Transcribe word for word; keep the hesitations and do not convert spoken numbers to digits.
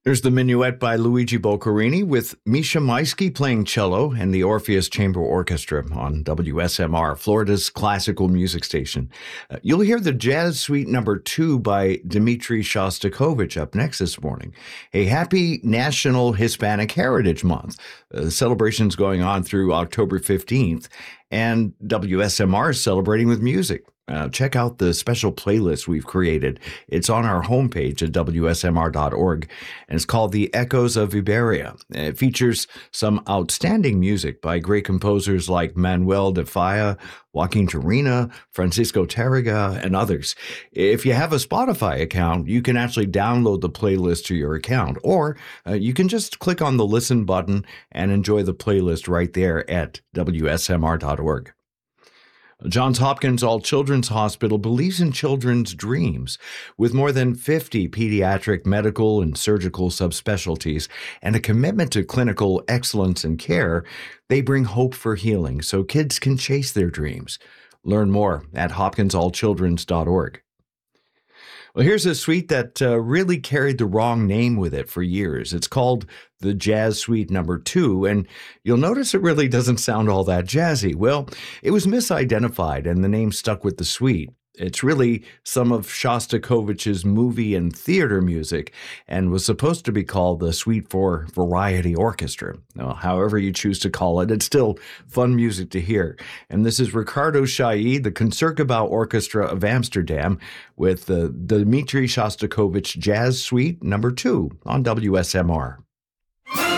There's the Minuet by Luigi Boccherini with Misha Maisky playing cello and the Orpheus Chamber Orchestra on W S M R, Florida's classical music station. Uh, you'll hear the Jazz Suite number two by Dmitri Shostakovich up next this morning. A happy National Hispanic Heritage Month. Uh, the celebration's going on through October fifteenth, and W S M R is celebrating with music. Uh, check out the special playlist we've created. It's on our homepage at W S M R dot org, and it's called The Echoes of Iberia. It features some outstanding music by great composers like Manuel de Falla, Joaquin Turina, Francisco Tárrega, and others. If you have a Spotify account, you can actually download the playlist to your account, or uh, you can just click on the listen button and enjoy the playlist right there at W S M R dot org. Johns Hopkins All Children's Hospital believes in children's dreams. With more than fifty pediatric, medical, and surgical subspecialties and a commitment to clinical excellence and care, they bring hope for healing so kids can chase their dreams. Learn more at hopkins all children's dot org. Well, here's a suite that uh, really carried the wrong name with it for years. It's called the Jazz Suite number two, and you'll notice it really doesn't sound all that jazzy. Well, it was misidentified, and the name stuck with the suite. It's really some of Shostakovich's movie and theater music and was supposed to be called the Suite for Variety Orchestra. Now, however you choose to call it, it's still fun music to hear. And this is Ricardo Chailly, the Concertgebouw Orchestra of Amsterdam, with the Dmitri Shostakovich Jazz Suite number two on W S M R.